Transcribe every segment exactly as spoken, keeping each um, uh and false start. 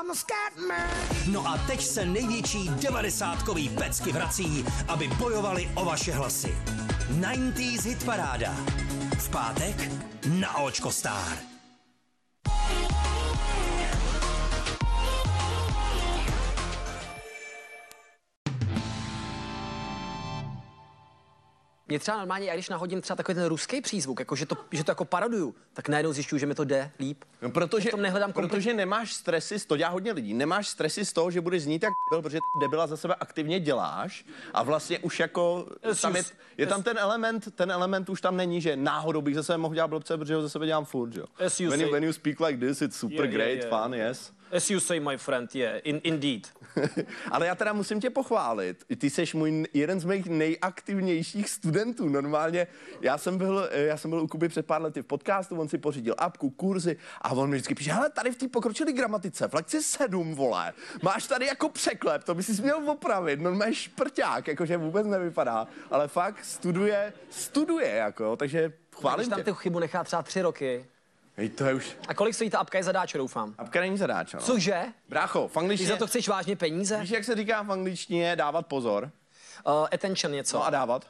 No a teď se největší devadesátkový pecky vrací, aby bojovali o vaše hlasy. devadesátková hit paráda. V pátek na Očko Star. Mě třeba normálně, já když nahodím třeba takový ten ruský přízvuk, jako že, to, že to jako paroduju, tak najednou zjišťuju, že mi to jde líp. No, protože, nehledám protože nemáš stresy, to dělá hodně lidí, nemáš stresy z toho, že budeš znít jak byl, protože debila za sebe aktivně děláš a vlastně už jako Yes, tam je, yes, je yes. tam ten element, ten element už tam není, že náhodou bych za sebe mohl dělat blbce, protože ho za sebe dělám furt, jo. Yes, you when, you, say. when you speak like this, it's super Yeah, great, yeah, yeah. fun, yes. As you say, my friend, yeah, in, indeed. Ale já teda musím tě pochválit. Ty jsi můj jeden z mých nejaktivnějších studentů. Normálně, já jsem byl, já jsem byl u Kuby před pár lety v podcastu, on si pořídil apku, kurzy a on mi vždycky píše, hele, tady v té pokročilé gramatice, v lekci sedm, vole, máš tady jako překlep, to by si měl opravit, no máš šprťák, jakože vůbec nevypadá, ale fakt studuje, studuje, jako, takže chválím Když tam tě. tu chybu nechá třeba tři roky. Hej, to je už... A kolik stojí ta apka, je zadáče, doufám. Apka není zadáč, no. Cože? Brácho, v Ty angličtině... za to chceš vážně peníze? Víš, jak se říká v angličtině dávat pozor? Uh, attention něco. No a dávat?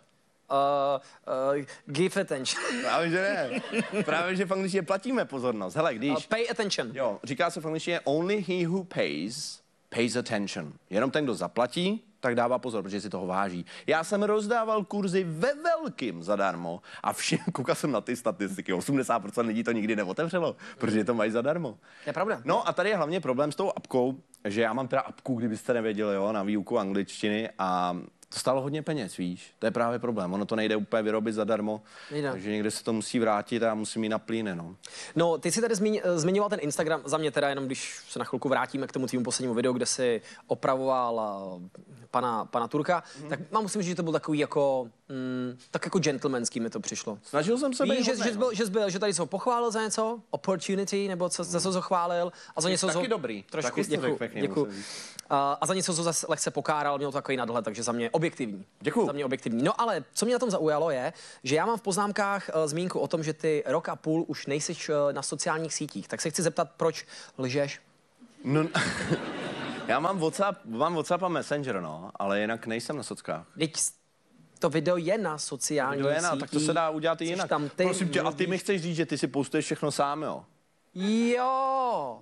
Uh, uh, give attention. Právě, že ne. Právě, že v angličtině platíme pozornost. Hele, když... Uh, pay attention. Jo, říká se v angličtině only he who pays, pays attention. Jenom ten, kdo zaplatí, tak dává pozor, protože si toho váží. Já jsem rozdával kurzy ve velkým zadarmo a všim, koukal jsem na ty statistiky, osmdesát procent lidí to nikdy neotevřelo, protože to mají zadarmo. To je pravda. No a tady je hlavně problém s tou apkou, že já mám teda apku, kdybyste nevěděli, jo, na výuku angličtiny a to stálo hodně peněz, víš, to je právě problém, ono to nejde úplně vyrobit zadarmo, Nejde. takže někde se to musí vrátit a musím jít na plíne, no. No, ty si tady zmiň, zmiňoval ten Instagram, za mě teda jenom, když se na chvilku vrátíme k tomu tvýmu poslednímu videu, kde si opravoval uh, pana, pana Turka, mm. tak mám musím říct, že to byl takový jako, mm, tak jako gentlemanský mi to přišlo. Snažil jsem se být Víš, že, hodnej, že, jsi byl, že, jsi byl, že tady jsi ho pochválil za něco, opportunity, nebo co, za co jsi ho chválil, a za něco taky ho, dobrý, trošku, taky jsi to děkuju, řekl pěkně, děkuju. musím říct. A, a za něco ho zase lehce pokáral, měl to takový nadhled, takže za mě objektivní. Děkuju. Za mě objektivní. No ale co mě na tom zaujalo je, že já mám v poznámkách uh, zmínku o tom, že ty rok a půl už nejseš uh, na sociálních sítích. Tak se chci zeptat, proč lžeš? No, já mám WhatsApp, mám WhatsApp a Messenger, no, ale jinak nejsem na sockách. Teď to video je na sociálních To je na, sítích. tak to se dá udělat i Jsi jinak. tam ty, Prosím tě, a ty mluvíš- mi chceš říct, že ty si postuješ všechno sám, jo? Jo.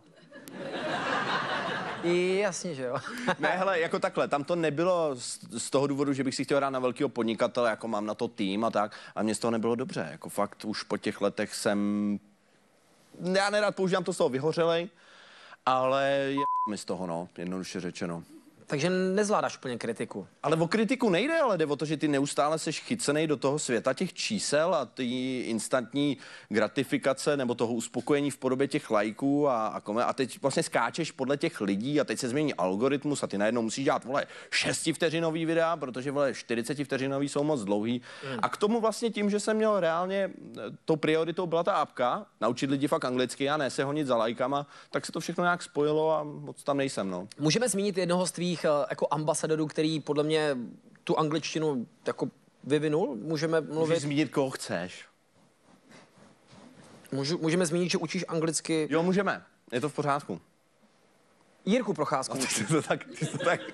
Jasně, že jo. Ne, hele, jako takhle, tam to nebylo z, z toho důvodu, že bych si chtěl hrát na velkého podnikatele, jako mám na to tým a tak, a mně z toho nebylo dobře, jako fakt už po těch letech jsem, já nerad používám to slovo vyhořelej, ale je mi z toho, no, jednoduše řečeno. Takže nezvládáš úplně kritiku. Ale o kritiku nejde, ale jde o to, že ty neustále seš chycenej do toho světa těch čísel a ty instantní gratifikace nebo toho uspokojení v podobě těch lajků a, a, kome, a teď vlastně skáčeš podle těch lidí a teď se změní algoritmus a ty najednou musíš dělat, vole, šestivteřinový videa, protože, vole, čtyřicetivteřinový jsou moc dlouhý. Mm. A k tomu vlastně tím, že jsem měl reálně, tou prioritou byla ta apka, naučit lidi fakt anglicky a ne se honit za lajkama, tak se to všechno nějak spojilo a moc tam nejsem, no. Můžeme zmínit jednoho z tvých jako ambasadorů, který podle mě tu angličtinu jako vyvinul? Můžeme mluvit? Můžeš zmínit, koho chceš. Můžu, můžeme zmínit, že učíš anglicky? Jo, můžeme. Je to v pořádku. Jirku Procházku. No, ty to tak, ty to tak.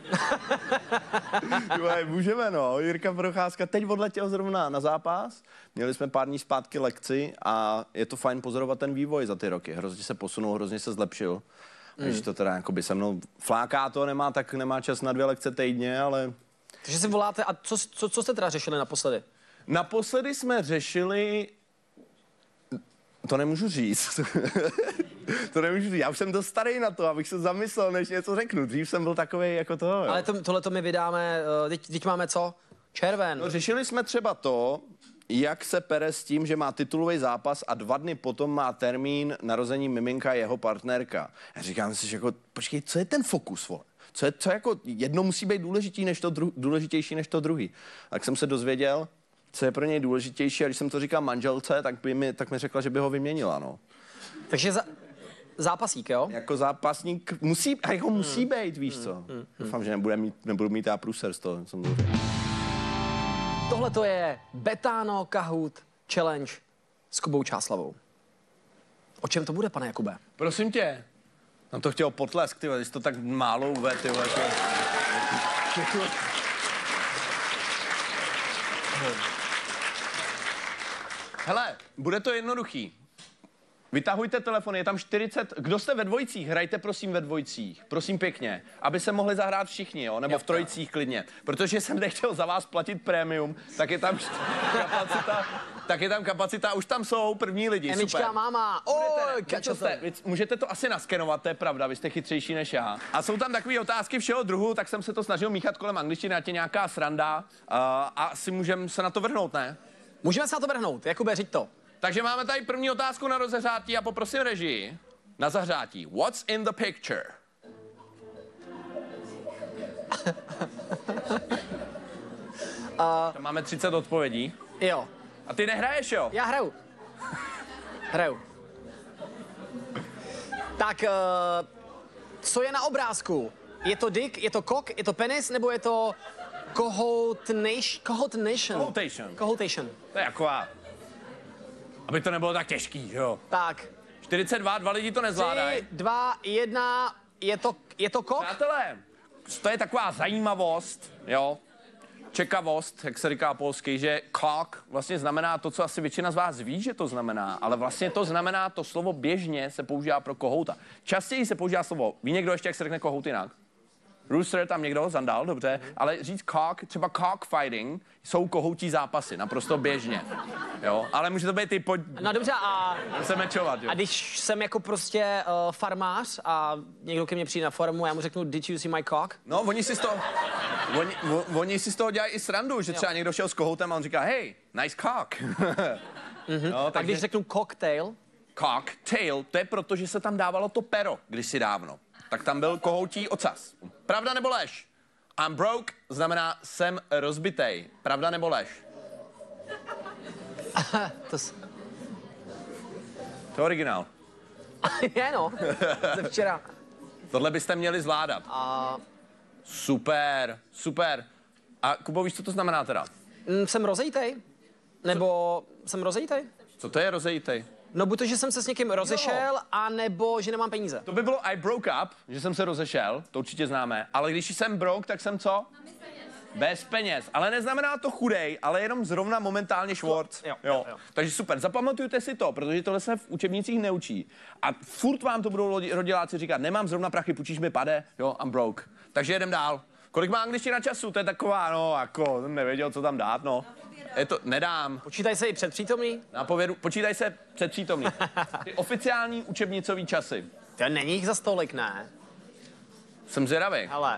Joj, můžeme, no. Jirka Procházka teď odletěl zrovna na zápas. Měli jsme pár dní zpátky lekci a je to fajn pozorovat ten vývoj za ty roky. Hrozně se posunul, hrozně se zlepšil. Mm. Když to teda jakoby se mnou fláká to, nemá, tak nemá čas na dvě lekce týdně, ale... Takže si voláte, a co, co, co jste teda řešili naposledy? Naposledy jsme řešili... To nemůžu říct. To nemůžu říct. Já už jsem dost starý na to, abych se zamyslel, než něco řeknu. Dřív jsem byl takovej jako to. Jo. Ale to, tohle to my vydáme, uh, teď, teď máme co? Červen. No, řešili jsme třeba to, jak se pere s tím, že má titulový zápas a dva dny potom má termín narození miminka jeho partnerka. Já říkám si, že jako, počkej, co je ten fokus, vole? Co je, co jako, jedno musí být důležitý než to dru, důležitější než to druhý. Tak jsem se dozvěděl, co je pro něj důležitější a když jsem to říkal manželce, tak, by mi, tak mi řekla, že by ho vyměnila, no. Takže za, zápasík, jo? Jako zápasník musí, a jako musí Hmm. být, víš co. Hmm, hmm, Doufám, že nebudu mít, nebudu mít já průser z toho, co mluvím. Tohle to je Betano Kahoot Challenge s Kubou Čáslavou. O čem to bude, pane Jakube? Prosím tě, Tam to chtělo potlesk, ty vole, jsi to tak málo uvedl, ty vole. Hele, bude to jednoduchý. Vytahujte telefon, je tam čtyřicet, kdo jste ve dvojicích, hrajte prosím ve dvojicích, prosím pěkně, aby se mohli zahrát všichni, jo, nebo v trojicích klidně, protože jsem nechtěl za vás platit prémium, tak je tam kapacita, tak je tam kapacita, už tam jsou první lidi, Emička, super. máma, oj, Můžete, můžete to asi naskenovat, to je pravda, vy jste chytřejší než já. A jsou tam takové otázky všeho druhu, tak jsem se to snažil míchat kolem angličtiny, ať je nějaká sranda uh, a asi můžeme se na to vrhnout, ne? Můžeme se na to vrhnout, Jakube, řiď to. Takže máme tady první otázku na rozehřátí a poprosím režii na zahřátí. What's in the picture? uh, Tam máme třicet odpovědí. Jo. A ty nehraješ, jo? Já hraju. Hraju. Tak, uh, co je na obrázku? Je to dick, je to kok, je to penis, nebo je to kohoutation? Kohoutation. Kohoutation. Kohoutation. To je taková... Aby to nebylo tak těžký, jo? Tak. čtyřicet dva, dva lidi to nezvládají. tři, dva, jedna, je to, je to kok? Přátelé, to je taková zajímavost, jo? Čekavost, jak se říká polsky, že cock vlastně znamená to, co asi většina z vás ví, že to znamená, ale vlastně to znamená, to slovo běžně se používá pro kohouta. Častěji se používá slovo, ví někdo ještě, jak se řekne kohout jinak? Rooster, tam někdo, Zandal, dobře, ale říct cock, třeba cockfighting, jsou kohoutí zápasy, naprosto běžně, jo, ale může to být ty pojď... No dobře, a... se mečovat, jo. A když jsem jako prostě uh, farmář a někdo ke mně přijde na farmu, já mu řeknu, did you see my cock? No, oni si z toho, oni, o, oni si z toho dělají i srandu, že třeba jo. Někdo šel s kohoutem a on říká, hey, nice cock. mm-hmm. no, takže... A když řeknu cocktail? Cocktail, to je proto, že se tam dávalo to pero kdysi dávno. Tak tam byl kohoutí ocas. Pravda nebo lež? I'm broke znamená jsem rozbitej. Pravda nebo lež? to, s... to je originál. je no, ze včera. Tohle byste měli zvládat. A... Super, super. A Kubo, víš, co to znamená teda? Mm, jsem rozejtej? Nebo co? Jsem rozejtej? Co to je rozejtej? No buď to, že jsem se s někým rozešel, anebo že nemám peníze. To by bylo I broke up, že jsem se rozešel, to určitě známe, ale když jsem broke, tak jsem co? Bez peněz. Ale neznamená to chudej, ale jenom zrovna momentálně švorc. Jo, jo. jo, jo. Takže super, zapamatujte si to, protože tohle se v učebnicích neučí. A furt vám to budou rodiláci říkat, nemám zrovna prachy, půjčíš mi pade, jo, I'm broke. Takže jedem dál. Kolik má angličtina času? To je taková, no, jako, nevěděl, co tam dát, no. Je to, nedám. Počítaj se i předpřítomný? Napovědu, počítaj se předpřítomný. Ty oficiální učebnicový časy. To není jich za stolik, ne? Jsem zvědavý. Hele.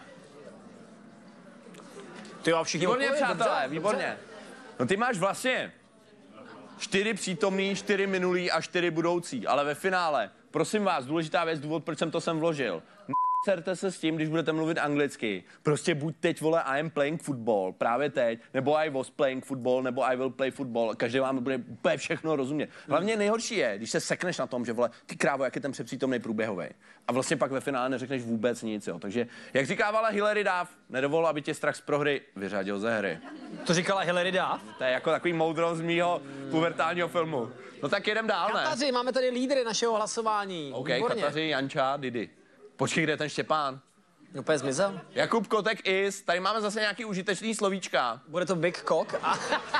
Ty jo, všichni Výborně, odpověď, přátelé, dobře, výborně. Dobře. No ty máš vlastně čtyři přítomný, čtyři minulý a čtyři budoucí, ale ve finále, prosím vás, důležitá věc, důvod, proč jsem to sem vložil. Serte se s tím, když budete mluvit anglicky. Prostě buď teď, vole, I am playing football, právě teď, nebo I was playing football, nebo I will play football. Každý vám bude úplně všechno rozumět. Hlavně nejhorší je, když se sekneš na tom, že, vole, ty krávo, jak je ten přepřítomnej průběhovej. A vlastně pak ve finále neřekneš vůbec nic, jo. Takže, jak říkávala Hilary Duff, nedovol, aby tě strach z prohry vyřadil ze hry. To říkala Hilary Duff? To je jako takový moudro z mýho pubertálního filmu. No tak jedem dál, ne? Kataři, máme tady lídry našeho hlasování. OK, Výborně. Kataři, Janča, Didi. Počkej, kde je ten Štěpán? Úplně zmizel. Jakub Kotek is, tady máme zase nějaký užitečný slovíčka. Bude to Big Cock? A...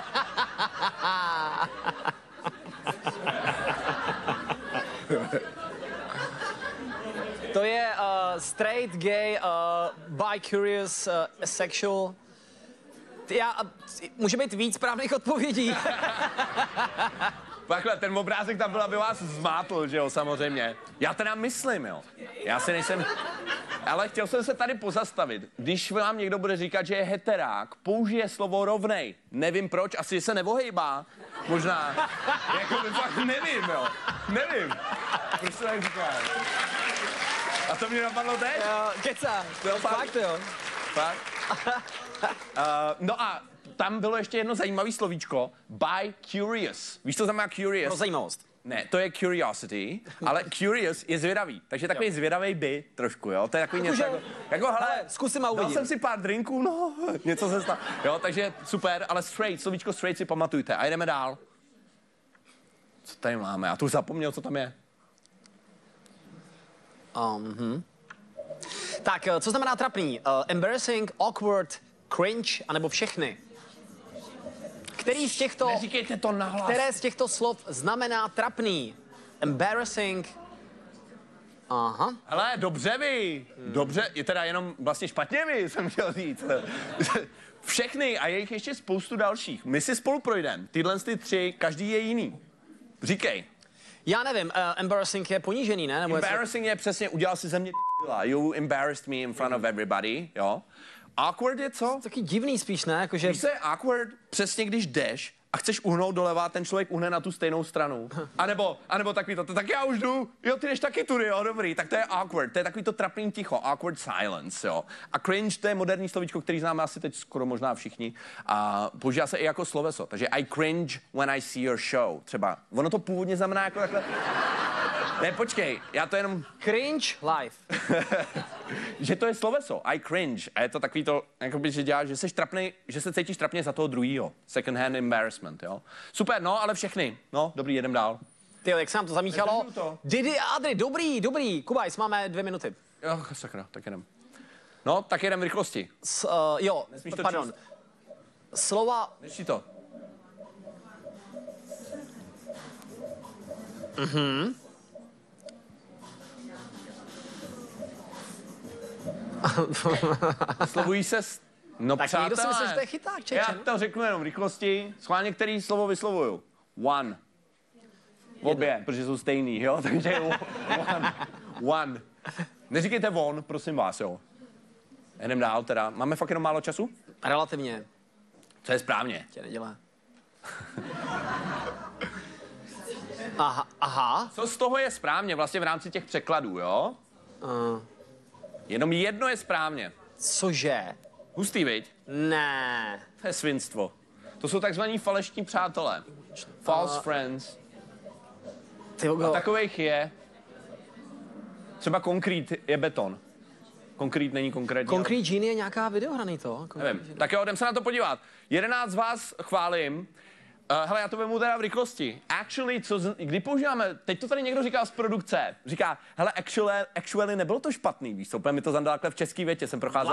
to je uh, straight, gay, uh, bi-curious, uh, asexual. Já, uh, může být víc správných odpovědí. Takhle, ten obrázek tam byl, aby vás zmátl, že jo, samozřejmě. Já teda myslím, jo. Já si nejsem... Ale chtěl jsem se tady pozastavit. Když vám někdo bude říkat, že je heterák, použije slovo rovnej. Nevím proč, asi se nevohejbá. Možná. Jako to fakt nevím, jo. Nevím. Proč to tak říkáš? A to mě napadlo teď? Jo, keca. Jo, fakt? Fakt, jo. Fakt? Uh, no a tam bylo ještě jedno zajímavé slovíčko. By curious. Víš, co znamená curious? Pro zajímavost. Ne, to je curiosity, ale curious je zvědavý. Takže takový jo. Zvědavý by trošku, jo. To je takový něco jako, jako hele, zkusím a uvidím. Dal jsem si pár drinků, no, něco se stalo. Jo, takže super, ale straight, slovíčko straight si pamatujte. A jdeme dál. Co tady máme? Já tu zapomněl, co tam je. Um, hm. Tak, co znamená trapný? Uh, embarrassing, awkward, cringe, anebo všechny? Který z těchto, Neříkejte to nahlas. které z těchto slov znamená trapný? Embarrassing. Aha. Hele, dobře vy. Hmm. Dobře, je teda jenom vlastně špatně vy, jsem chtěl říct. Všechny a je jich ještě spoustu dalších. My si spolu projdeme. Tyhle ty tři, každý je jiný. Říkej. Já nevím, uh, embarrassing je ponížený, ne? Nebo Embarrassing je přesně, udělal si ze mě t***la. You embarrassed me in front of everybody, jo. Awkward je co? taky divný spíš, ne? Jakože... Víš, co je awkward? Přesně když jdeš a chceš uhnout doleva, ten člověk uhne na tu stejnou stranu. A nebo, a nebo takový to, tak já už jdu, jo, ty jdeš taky tudy, jo, dobrý, tak to je awkward, to je takový to trapný ticho, awkward silence, jo. A cringe, to je moderní slovíčko, který známe asi teď skoro možná všichni a používá se i jako sloveso, takže I cringe when I see your show, třeba. Ono to původně znamená jako takhle... Ne, počkej, já to jenom... Cringe live. Že to je sloveso, I cringe. A je to takový to, jakoby, že děláš, že, seš trapnej, že se cítíš trapně za toho druhýho. Second hand embarrassment, jo. Super, no, ale všechny. No, dobrý, jedem dál. Tyjo, jak se nám to zamíchalo. To. Didi a Adri, dobrý, dobrý. Kubajs, máme dvě minuty. Jo, sakra, tak jedem. No, tak jedem v rychlosti. S, uh, jo, Nesmíš to pardon. číst. Slova... Nečti to. Mhm. Slovují se... S... No, Tak přátelé, někdo si myslí, že to je chyták, čeče. já to řeknu jenom v rychlosti. Schválně, který slovo vyslovuju. One. Obě, protože jsou stejný, jo? Takže one. One. Neříkejte on, prosím vás, jo. Jdem dál teda. Máme fakt jenom málo času? Relativně. Co je správně? Tě nedělá. Aha, aha. Co z toho je správně vlastně v rámci těch překladů, jo? Uh, Jenom jedno je správně. cože? Hustý, viď? Ne. To je svinstvo. To jsou takzvaní falešní přátelé. False Uh, friends. Ty A go. takových je... Třeba konkrét je beton. Konkrét není konkrétní. Concrete Genie je nějaká videohraný to? ale... Nevím. Tak jo, jdem se na to podívat. Jedenáct z vás chválím. Uh, hele, já to vemu teda v rychlosti. Actually, co z... kdy používáme, teď to tady někdo říká z produkce. Říká, hele, actually, actually nebylo to špatný, víš co, úplně mi to zandalo takhle v český větě, jsem procházel